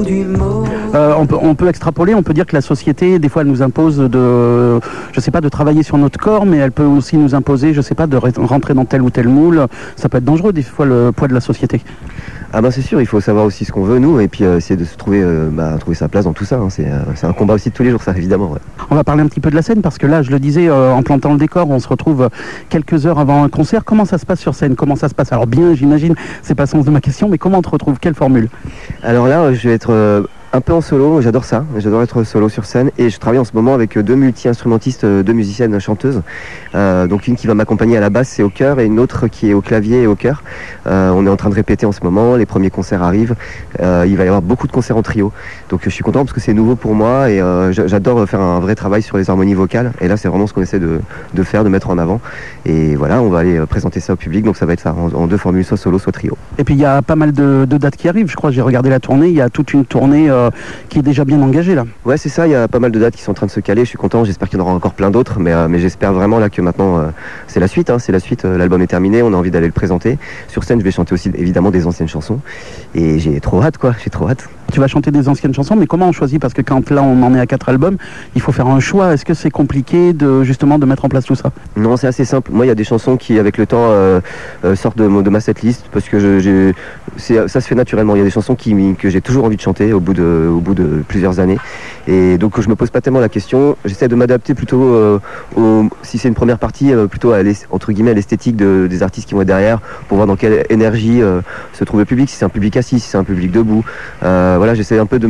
du mot. On peut extrapoler, on peut dire que la société, des fois, elle nous impose de travailler sur notre corps, mais elle peut aussi nous imposer, je sais pas, de rentrer dans tel ou tel moule. Ça peut être dangereux, des fois, le poids de la société. Ah ben c'est sûr, il faut savoir aussi ce qu'on veut nous et puis essayer de se trouver sa place dans tout ça. Hein. C'est un combat aussi de tous les jours, ça évidemment. Ouais. On va parler un petit peu de la scène parce que là, je le disais, en plantant le décor, on se retrouve quelques heures avant un concert. Comment ça se passe sur scène? Comment ça se passe? Alors bien, j'imagine, c'est pas le sens de ma question, mais comment on te retrouve? Quelle formule? Alors là, je vais être un peu en solo, j'adore ça, j'adore être solo sur scène et je travaille en ce moment avec deux multi-instrumentistes, deux musiciennes chanteuses, donc une qui va m'accompagner à la basse et au chœur et une autre qui est au clavier et au chœur. On est en train de répéter en ce moment, les premiers concerts arrivent, il va y avoir beaucoup de concerts en trio, donc je suis content parce que c'est nouveau pour moi et j'adore faire un vrai travail sur les harmonies vocales et là c'est vraiment ce qu'on essaie de faire, de mettre en avant et voilà, on va aller présenter ça au public, donc ça va être ça en deux formules, soit solo, soit trio. Et puis il y a pas mal de dates qui arrivent, je crois, j'ai regardé la tournée, il y a toute une tournée qui est déjà bien engagée là. Ouais c'est ça, il y a pas mal de dates qui sont en train de se caler, je suis content, j'espère qu'il y en aura encore plein d'autres, mais j'espère vraiment là que maintenant c'est la suite, l'album est terminé, on a envie d'aller le présenter. Sur scène je vais chanter aussi évidemment des anciennes chansons et j'ai trop hâte. Tu vas chanter des anciennes chansons, mais comment on choisit? Parce que quand là on en est à 4 albums, il faut faire un choix. Est-ce que c'est compliqué justement de mettre en place tout ça? Non, c'est assez simple. Moi, il y a des chansons qui, avec le temps, sortent de ma setlist parce que ça se fait naturellement. Il y a des chansons que j'ai toujours envie de chanter au bout de plusieurs années. Et donc, je me pose pas tellement la question. J'essaie de m'adapter plutôt, si c'est une première partie, plutôt entre guillemets à l'esthétique des artistes qui vont être derrière pour voir dans quelle énergie se trouve le public. Si c'est un public assis, si c'est un public debout. Voilà, j'essaie un peu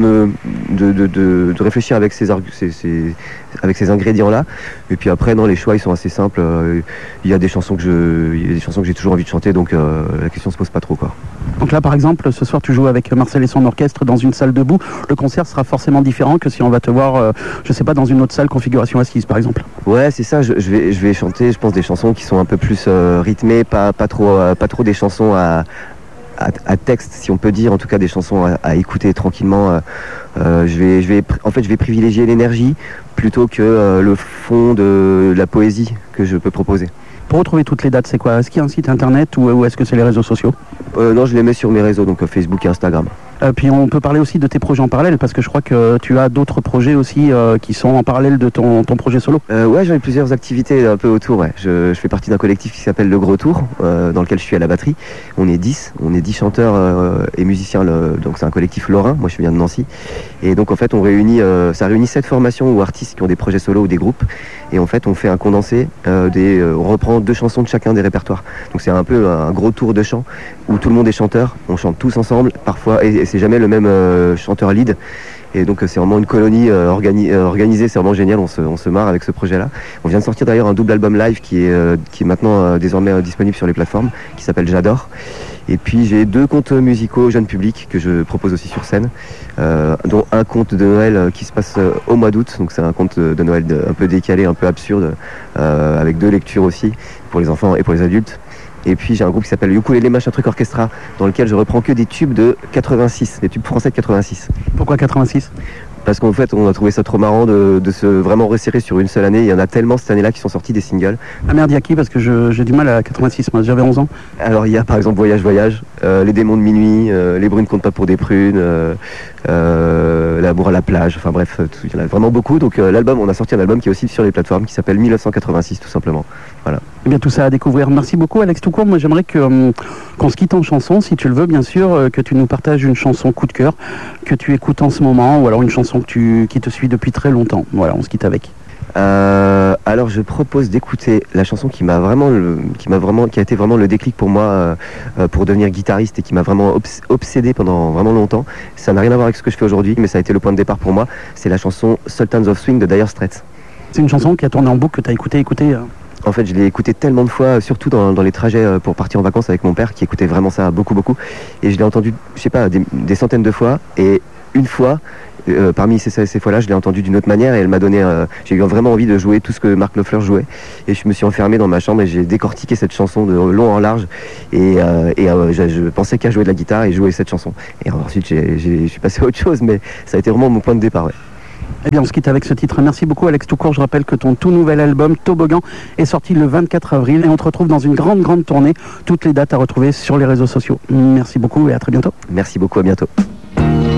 de réfléchir avec ces ingrédients-là. Et puis après, non, les choix ils sont assez simples. Il y a des chansons que j'ai toujours envie de chanter, donc la question se pose pas trop, quoi. Donc là, par exemple, ce soir, tu joues avec Marcel et son orchestre dans une salle debout. Le concert sera forcément différent que si on va te voir, je sais pas, dans une autre salle configuration assise, par exemple. Ouais, c'est ça. Je vais chanter, je pense, des chansons qui sont un peu plus rythmées, pas trop des chansons à texte, si on peut dire, en tout cas des chansons à écouter tranquillement. Je vais privilégier l'énergie plutôt que le fond de la poésie que je peux proposer. Pour retrouver toutes les dates, c'est quoi? Est-ce qu'il y a un site internet ou est-ce que c'est les réseaux sociaux? Non, je les mets sur mes réseaux, donc Facebook et Instagram. Puis on peut parler aussi de tes projets en parallèle, parce que je crois que tu as d'autres projets aussi qui sont en parallèle de ton projet solo. Ouais, j'ai plusieurs activités un peu autour. Ouais. Je fais partie d'un collectif qui s'appelle Le Gros Tour, dans lequel je suis à la batterie. On est 10 chanteurs et musiciens, donc c'est un collectif lorrain, moi je viens de Nancy. Et donc en fait ça réunit 7 formations ou artistes qui ont des projets solo ou des groupes. Et en fait on fait un condensé, on reprend 2 chansons de chacun des répertoires. Donc c'est un peu un gros tour de chant où tout le monde est chanteur, on chante tous ensemble, parfois, et c'est jamais le même chanteur lead. Et donc c'est vraiment une colonie organisée, c'est vraiment génial, on se marre avec ce projet-là. On vient de sortir d'ailleurs un double album live qui est maintenant désormais disponible sur les plateformes, qui s'appelle J'adore. Et puis j'ai 2 contes musicaux jeunes publics que je propose aussi sur scène, dont un conte de Noël qui se passe au mois d'août, donc c'est un conte de Noël un peu décalé, un peu absurde, avec 2 lectures aussi, pour les enfants et pour les adultes. Et puis j'ai un groupe qui s'appelle Ukulele Machin Truc Orchestra, dans lequel je reprends que des tubes de 86, des tubes français de 86. Pourquoi 86? Parce qu'en fait on a trouvé ça trop marrant de se vraiment resserrer sur une seule année. Il y en a tellement cette année-là qui sont sortis des singles. Ah merde, il y a qui? Parce que j'ai du mal à 86, moi j'avais 11 ans. Alors il y a par exemple Voyage Voyage, Les démons de minuit, Les brunes comptent pas pour des prunes, L'amour à la plage, enfin bref, il y en a vraiment beaucoup. Donc on a sorti un album qui est aussi sur les plateformes qui s'appelle 1986 tout simplement. Voilà. Eh bien tout ça à découvrir. Merci beaucoup Alex Toucourt. Moi j'aimerais qu'on se quitte en chanson, si tu le veux bien sûr, que tu nous partages une chanson coup de cœur que tu écoutes en ce moment, ou alors une chanson qui te suit depuis très longtemps. Voilà, on se quitte avec. Alors je propose d'écouter la chanson qui a été vraiment le déclic pour moi pour devenir guitariste et qui m'a vraiment obsédé pendant vraiment longtemps. Ça n'a rien à voir avec ce que je fais aujourd'hui, mais ça a été le point de départ pour moi. C'est la chanson Sultans of Swing de Dire Straits. C'est une chanson qui a tourné en boucle, que tu as écouté. En fait, je l'ai écouté tellement de fois, surtout dans les trajets pour partir en vacances avec mon père, qui écoutait vraiment ça beaucoup. Et je l'ai entendu, je sais pas, des centaines de fois. Et une fois, parmi ces fois-là, je l'ai entendu d'une autre manière et elle m'a donné. J'ai eu vraiment envie de jouer tout ce que Mark Knopfler jouait. Et je me suis enfermé dans ma chambre et j'ai décortiqué cette chanson de long en large. Et je pensais qu'à jouer de la guitare et jouer cette chanson. Et ensuite, je suis passé à autre chose, mais ça a été vraiment mon point de départ. Ouais. Eh bien, on se quitte avec ce titre. Merci beaucoup, Alex Toucourt. Je rappelle que ton tout nouvel album, Toboggan, est sorti le 24 avril et on te retrouve dans une grande tournée. Toutes les dates à retrouver sur les réseaux sociaux. Merci beaucoup et à très bientôt. Merci beaucoup, à bientôt.